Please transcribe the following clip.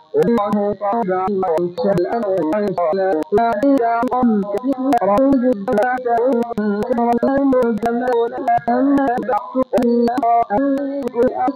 والله قد علم السلام وعيصنا لا يعلم كثير رجل الذات وانكر المجمل أما بعض إلا أن